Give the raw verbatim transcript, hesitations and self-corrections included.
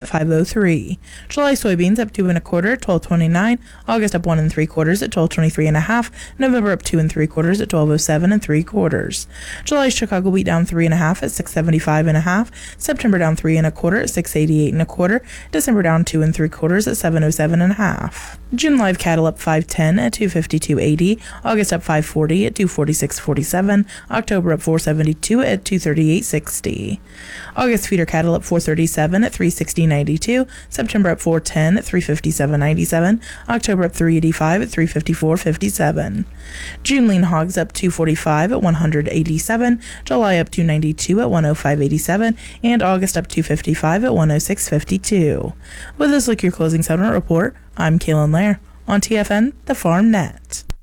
five oh three. July soybeans up two and a quarter at twelve twenty-nine. August up one and three quarters at twelve twenty-three and a half. November up two and three quarters at twelve oh seven and three quarters. July Chicago wheat down three and a half at six seventy-five and a half. September down three and a quarter at six eighty-eight and a quarter. December down two and three quarters at seven oh seven and a half. June live cattle up five ten at two fifty-two eighty. August up five forty at two forty-six forty-seven. October up four seventy-two at two thirty-eight sixty. August feeder cattle up four thirty-seven at three sixty ninety-two. September up four ten at three fifty-seven ninety-seven. October up three eighty-five at three fifty-four fifty-seven. June lean hogs up two forty-five at one hundred eighty-seven. July up two ninety-two at one oh five eighty-seven. And August up two fifty-five at one oh six fifty-two. With this, look your closing settlement report. I'm Kaylin Lair on T F N, the Farm Net.